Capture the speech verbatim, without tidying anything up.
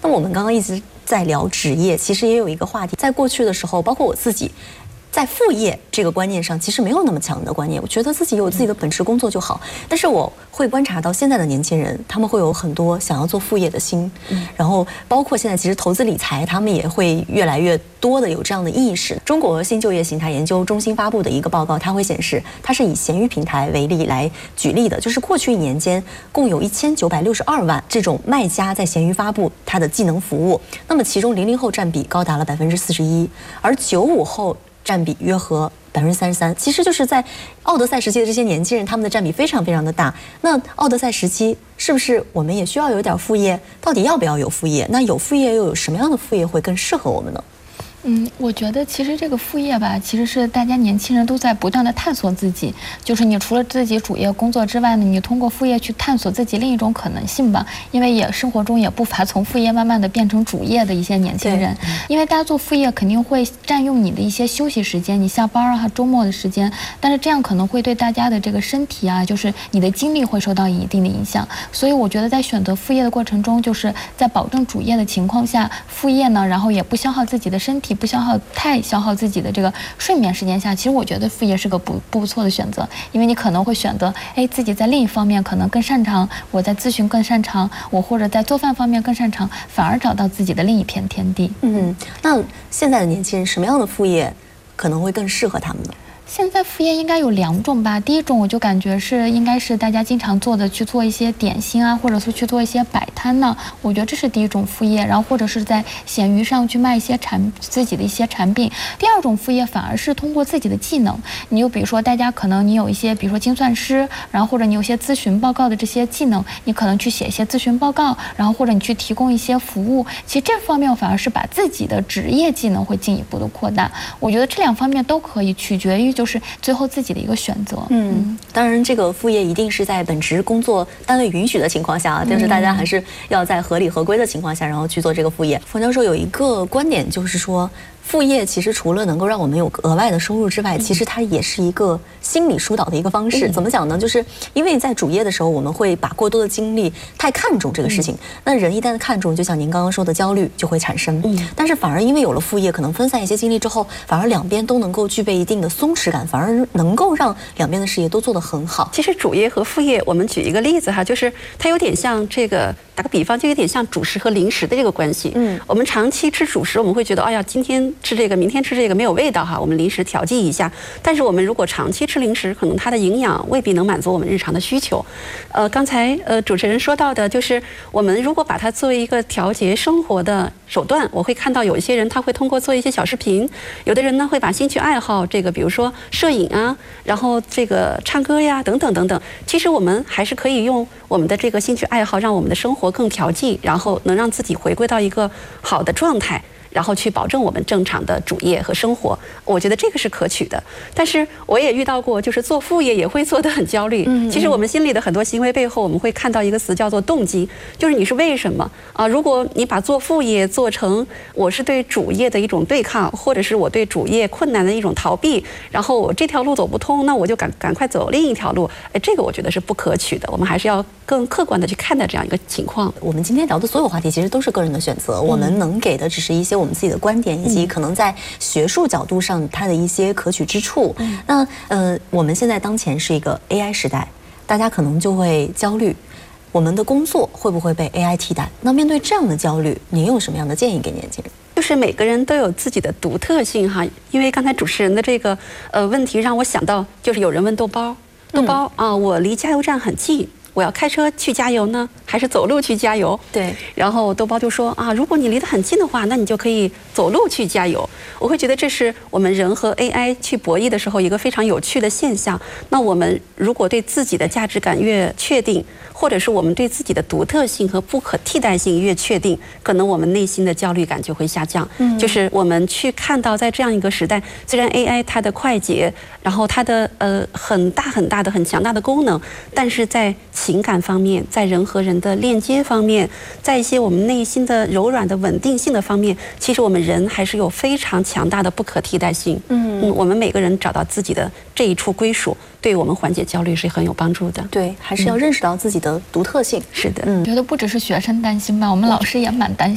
那么我们刚刚一直在聊职业，其实也有一个话题，在过去的时候，包括我自己。在副业这个观念上，其实没有那么强的观念。我觉得自己有自己的本职工作就好。但是我会观察到现在的年轻人，他们会有很多想要做副业的心。然后包括现在其实投资理财，他们也会越来越多的有这样的意识。中国新就业形态研究中心发布的一个报告，它会显示，它是以闲鱼平台为例来举例的，就是过去一年间，共有一千九百六十二万这种卖家在闲鱼发布它的技能服务。那么其中零零后占比高达了百分之四十一，而九五后占比约合百分之三十三，其实就是在奥德赛时期的这些年轻人，他们的占比非常非常的大。那奥德赛时期是不是我们也需要有点副业？到底要不要有副业？那有副业又有什么样的副业会更适合我们呢？ 嗯，我觉得其实这个副业吧，其实是大家年轻人都在不断的探索自己。就是你除了自己主业工作之外呢，你通过副业去探索自己另一种可能性吧。因为也生活中也不乏从副业慢慢的变成主业的一些年轻人。因为大家做副业肯定会占用你的一些休息时间，你下班啊、周末的时间，但是这样可能会对大家的这个身体啊，就是你的精力会受到一定的影响。所以我觉得在选择副业的过程中，就是在保证主业的情况下，副业呢，然后也不消耗自己的身体。不消耗太消耗自己的这个睡眠时间下，其实我觉得副业是个不不错的选择，因为你可能会选择，哎，自己在另一方面可能更擅长，我在咨询更擅长，我或者在做饭方面更擅长，反而找到自己的另一片天地。 嗯，那现在的年轻人什么样的副业可能会更适合他们呢？ 现在副业应该有两种吧，第一种我就感觉是应该是大家经常做的，去做一些点心啊，或者是去做一些摆摊呢，我觉得这是第一种副业。然后或者是在闲鱼上去卖一些产自己的一些产品。第二种副业反而是通过自己的技能，你就比如说大家可能你有一些，比如说精算师，然后或者你有些咨询报告的这些技能，你可能去写一些咨询报告，然后或者你去提供一些服务。其实这方面反而是把自己的职业技能会进一步的扩大。我觉得这两方面都可以，取决于就是最后自己的一个选择。 嗯，当然这个副业一定是在本职工作单位允许的情况下啊，但是大家还是要在合理合规的情况下，然后去做这个副业。冯教授有一个观点，就是说副业其实除了能够让我们有额外的收入之外，其实它也是一个心理疏导的一个方式。怎么讲呢？就是因为在主业的时候，我们会把过多的精力太看重这个事情，那人一旦看重，就像您刚刚说的，焦虑就会产生。但是反而因为有了副业，可能分散一些精力之后，反而两边都能够具备一定的松弛感，反而能够让两边的事业都做得很好。 其实主业和副业，我们举一个例子哈，就是它有点像这个，打个比方，就有点像主食和零食的这个关系。嗯，我们长期吃主食，我们会觉得，哎呀，今天吃这个，明天吃这个没有味道哈，我们临时调剂一下。但是我们如果长期吃零食，可能它的营养未必能满足我们日常的需求。呃，刚才呃主持人说到的，就是我们如果把它作为一个调节生活的手段，我会看到有一些人他会通过做一些小视频，有的人呢会把兴趣爱好，这个比如说摄影啊，然后这个唱歌呀等等等等。其实我们还是可以用我们的这个兴趣爱好，让我们的生活更调剂，然后能让自己回归到一个好的状态。然后去保证我们正常的主业和生活，我觉得这个是可取的。但是我也遇到过，就是做副业也会做得很焦虑。嗯，其实我们心里的很多行为背后，我们会看到一个词叫做动机，就是你是为什么啊？如果你把做副业做成我是对主业的一种对抗，或者是我对主业困难的一种逃避，然后我这条路走不通，那我就赶赶快走另一条路。哎，这个我觉得是不可取的。我们还是要更客观的去看待这样一个情况。 我们今天聊的所有话题其实都是个人的选择，我们能给的只是一些我们自己的观点，以及可能在学术角度上它的一些可取之处。那呃，我们现在当前是一个 A I 时代，大家可能就会焦虑，我们的工作会不会被 A I 替代？那面对这样的焦虑，您有什么样的建议给年轻人？ 就是每个人都有自己的独特性哈，因为刚才主持人的这个呃问题让我想到，就是有人问豆包，豆包啊，我离加油站很近。我要开车去加油呢，还是走路去加油？对。然后豆包就说啊，如果你离得很近的话，那你就可以走路去加油。我会觉得这是我们人和 A I 去博弈的时候一个非常有趣的现象。那我们如果对自己的价值感越确定，或者是我们对自己的独特性和不可替代性越确定，可能我们内心的焦虑感就会下降。嗯，就是我们去看到，在这样一个时代，虽然 A I 它的快捷，然后它的呃很大很大的很强大的功能，但是在情感方面，在人和人的链接方面，在一些我们内心的柔软的稳定性的方面，其实我们人还是有非常强大的不可替代性。嗯嗯，我们每个人找到自己的这一处归属，对我们缓解焦虑是很有帮助的。 对，还是要认识到自己的独特性。 是的， 嗯，觉得不只是学生担心吧，我们老师也蛮担心。